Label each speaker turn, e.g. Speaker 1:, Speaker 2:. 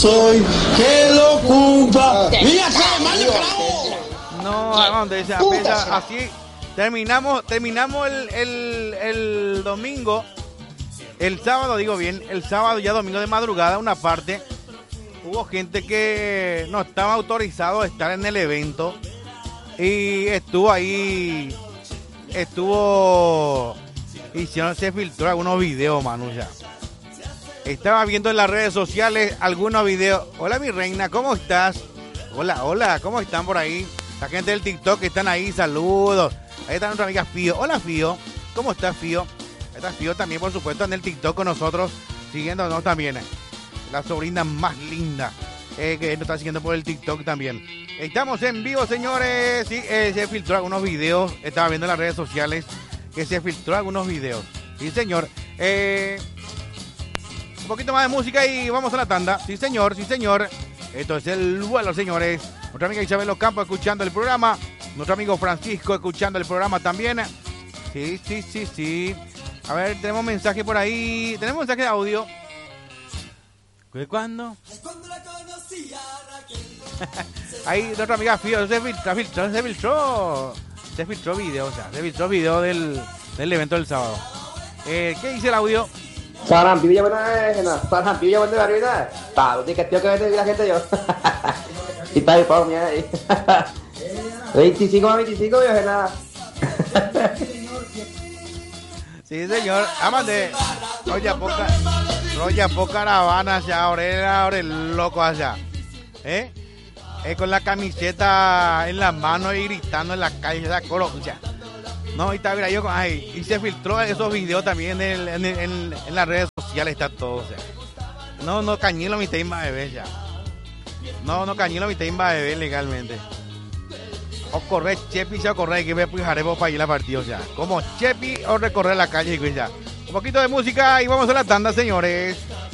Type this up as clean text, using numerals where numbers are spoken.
Speaker 1: Soy que lo cumpla. Mira, se mal carajo.
Speaker 2: No, vamos, así terminamos el domingo, el sábado, digo bien, el sábado ya domingo de madrugada, una parte, hubo gente que no estaba autorizado a estar en el evento y se filtró algunos videos, Manu, ya. Estaba viendo en las redes sociales algunos videos. Hola, mi reina, ¿cómo estás? Hola, ¿cómo están por ahí? La gente del TikTok que están ahí, saludos. Ahí está nuestra amiga Fío. Hola, Fío. ¿Cómo estás, Fío? Ahí está Fío también, por supuesto, en el TikTok con nosotros, siguiéndonos también. La sobrina más linda que nos está siguiendo por el TikTok también. Estamos en vivo, señores. Sí, se filtró algunos videos. Estaba viendo en las redes sociales que se filtró algunos videos. Sí, señor. Un poquito más de música y vamos a la tanda. Sí, señor, sí, señor. Esto es el vuelo, señores. Nuestra amiga Isabel Ocampo escuchando el programa. Nuestro amigo Francisco escuchando el programa también. Sí. A ver, tenemos mensaje por ahí. Tenemos mensaje de audio. ¿Cuándo? Ahí nuestra amiga Fío se filtró video, o sea, se filtró video del evento del sábado. ¿Qué dice el audio?
Speaker 3: Saran pibi ya benar, saran pibi ya benar ahorita. Tahu tiket tío que vete la gente yo. Kita di pom ya. 25 ya nada.
Speaker 2: Sí, señor. Amande. Roya poca caravana allá, ahora el loco allá. Con la camiseta en la mano y gritando en la calle, esa Colombia. No, y está, mira, y se filtró esos videos también en las redes sociales, está todo, o sea. No, cañilo mi team bebé ya. No, cañilo mi team bebé legalmente. O correr Chepi, o correr que me pujaremos para ir a la partida, o sea. Como Chepi o recorrer la calle y ya. Un poquito de música y vamos a la tanda, señores.